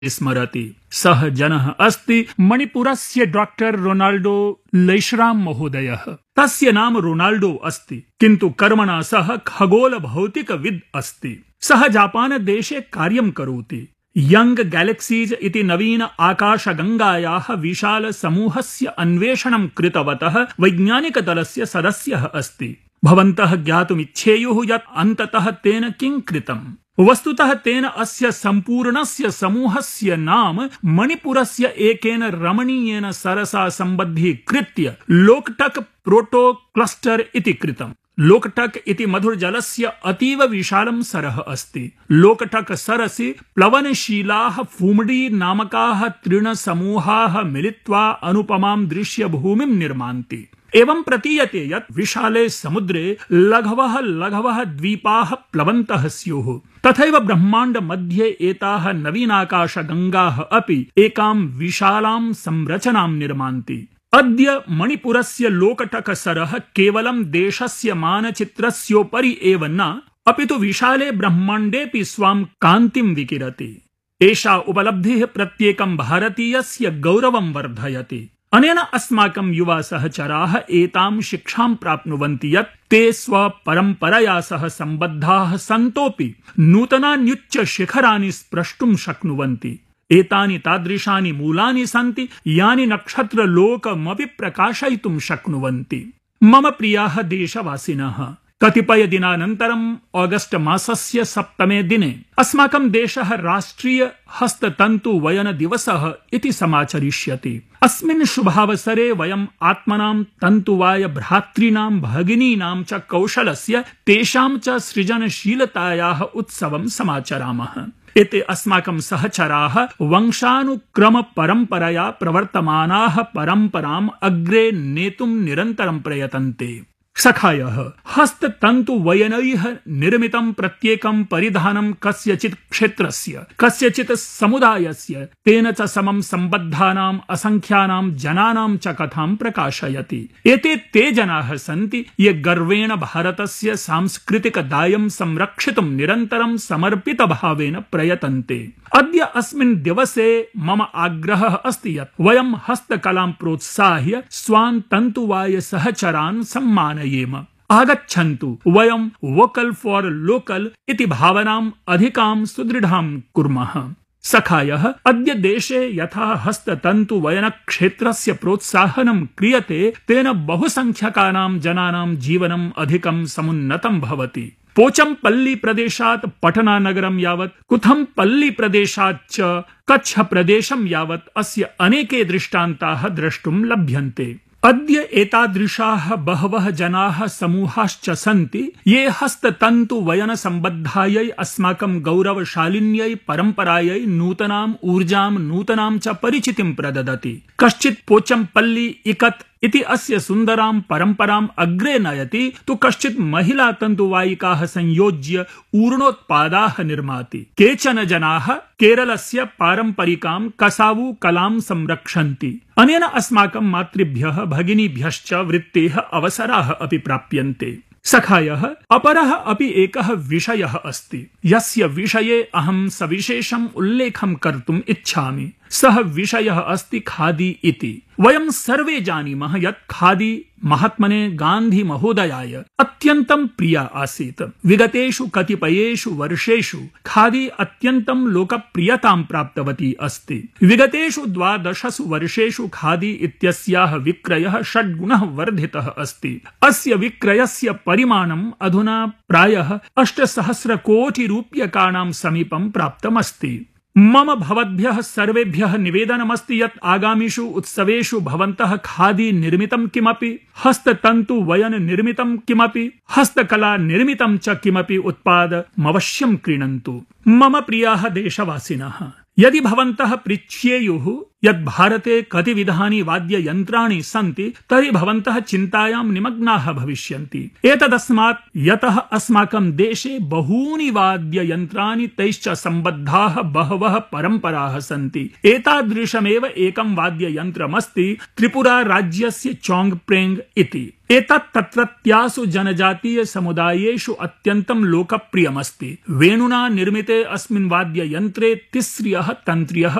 स्मरति। सः जनः अस्ति मणिपुरस्य डॉक्टर रोनाल्डो लैश्राम महोदयः। तस्य नाम रोनाल्डो अस्ति, किन्तु कर्मणा सह खगोलभौतिकविद् अस्ति। सः जापानदेशे कार्यं करोति। यंग गैलेक्सीज इति नवीन आकाशगंगायाः विशाल समूहस्य अन्वेषणं कृतवतः वैज्ञानिकदलस्य सदस्यः अस्ति। भवन्तः ज्ञातुमिच्छेयुः यत् अन्ततः तेन किं कृतम्। वस्तुतः तेन अस्य सम्पूर्णस्य समूहस्य नाम मणिपुरस्य एकेन रमणीयेन सरसा सम्बद्धीकृत्य लोकटक प्रोटो क्लस्टर इति कृतम्। लोकटक इति मधुरजलस्य अतीव विशालं सरः अस्ति। लोकटक सरसि प्लवनशीलाः फूमडी नामकाः तृणसमूहाः मिलित्वा अनुपमां दृश्यभूमिं निर्मान्ति। एवं प्रतीयते यत् विशाले समुद्रे लघवः द्वीपाः प्लवन्तः स्युः। तथैव ब्रह्माण्ड मध्ये एताः नवीनाकाशगंगाः अपि एकां विशालां संरचनां निर्मान्ति। अद्य मणिपुरस्य लोकटकसरः केवलं देशस्य मानचित्रस्योपरि एव न, अपितु विशाले ब्रह्माण्डेऽपि स्वां कान्तिं विकिरति। एषा उपलब्धिः प्रत्येकं भारतीयस्य गौरवं वर्धयति। अनेन अस्माकं युवा सहचराः एतां शिक्षां प्राप्नुवन्ति यत् ते स्वपरम्परया सह सम्बद्धाः सन्तोऽपि नूतनान्युच्च शिखराणि स्प्रष्टुं शक्नुवन्ति। एतानि तादृशानि मूलानि सन्ति यानि नक्षत्रलोकमपि प्रकाशयितुं शक्नुवन्ति। मम प्रियाः देशवासिनः, कतिपयदिनानन्तरम् ऑगस्ट मासस्य 7 दिने अस्माकं देशः राष्ट्रिय हस्ततन्तुवयन दिवसः इति समाचरिष्यति। अस्मिन् शुभावसरे वयम् आत्मनां तन्तुवाय भ्रातॄणां भगिनीनां च कौशलस्य तेषां च सृजनशीलतायाः उत्सवं समाचरामः। एते अस्माकं सहचराः वंशानुक्रम परम्परया प्रवर्तमानाः परम्पराम् अग्रे नेतुं निरन्तरं प्रयतन्ते। सखायः, हस्ततन्तुवयनैः निर्मितं प्रत्येकं परिधानं कस्यचित् क्षेत्रस्य, कस्यचित् समुदायस्य, तेन च समं सम्बद्धानाम् असंख्यानां जनानां च कथां प्रकाशयति। एते ते जनाः सन्ति ये गर्वेण भारतस्य सांस्कृतिकदायं संरक्षितुं निरन्तरं समर्पितभावेन प्रयतन्ते। अद्य अस्मिन् दिवसे मम आग्रहः अस्ति यत् वयं हस्तकलां प्रोत्साह्य स्वान् तन्तुवाय सहचरान् सम्मानयेम। आगच्छन्तु वयं वोकल फॉर लोकल इति भावनाम् अधिकां सुदृढां कुर्मः। सखायः, अद्य देशे यथा हस्ततन्तुवयन क्षेत्रस्य प्रोत्साहनं क्रियते तेन बहुसंख्यकानां जनानां जीवनम् अधिकं समुन्नतं भवति। पोचम्पल्ली प्रदेशात् पटना नगरं यावत्, कुथम्पल्ली प्रदेशात् च कच्छ प्रदेशं यावत् अस्य अनेके दृष्टान्ताः द्रष्टुं लभ्यन्ते। अद्य एतादृशाः बहवः जनाः समूहाश्च सन्ति ये हस्ततन्तुवयन सम्बद्धायै अस्माकं गौरवशालिन्यै परम्परायै नूतनाम् ऊर्जां नूतनां च परिचितिं प्रददति। कश्चित् पोचम्पल्ली इकत् इति अस्य सुन्दरां परम्पराम् अग्रे नयति, तु कश्चित् महिला तन्तुवायिकाः संयोज्य ऊर्णोत्पादाः निर्माति। केचन जनाः केरलस्य पारम्परिकां कसावु कलां संरक्षन्ति। अनेन अस्माकं मातृभ्यः भगिनीभ्यश्च वृत्तेः अवसराः अपि प्राप्यन्ते। सखायः, अपरः अपि एकः विषयः अस्ति यस्य विषये अहं सविशेषम् उल्लेखं कर्तुम् इच्छामि। सः विषयः अस्ति खादी इति। वयं सर्वे जानीमः यत् खादी महात्मने गान्धी महोदयाय अत्यन्तं प्रिया आसीत्। विगतेषु कतिपयेषु वर्षेषु खादी अत्यन्तं लोकप्रियतां प्राप्तवती अस्ति। विगतेषु 12 वर्षेषु खादी इत्यस्याः विक्रयः 6 गुणः वर्धितः अस्ति। अस्य विक्रयस्य परिमाणम् अधुना प्रायः 8,000 कोटि रूप्यकाणां समीपं प्राप्तमस्ति। मम भवद्भ्यः सर्वेभ्यः निवेदनमस्ति यत् आगामिषु उत्सवेषु भवन्तः खादी निर्मितं किमपि, हस्ततन्तुवयन निर्मितं किमपि, हस्तकला निर्मितं च किमपि उत्पादमवश्यं क्रीणन्तु। मम प्रियाः देशवासिनः, यदि भवन्तः पृच्छेयुः यत् भारते कतिविधानि वाद्ययन्त्राणि सन्ति तर्हि भवन्तः चिन्तायां निमग्नाः भविष्यन्ति। एतदस्मात् यतः अस्माकं देशे बहूनि वाद्ययन्त्राणि तैश्च सम्बद्धाः बहवः परम्पराः सन्ति। एतादृशमेव एकं वाद्ययन्त्रमस्ति त्रिपुरा राज्यस्य चोङ्गप्रेङ्ग् इति। एतत् तत्रत्यासु जनजातीय समुदायेषु अत्यन्तं लोकप्रियमस्ति। वेणुना निर्मिते अस्मिन् वाद्ययन्त्रे तिस्र्यः तन्त्र्यः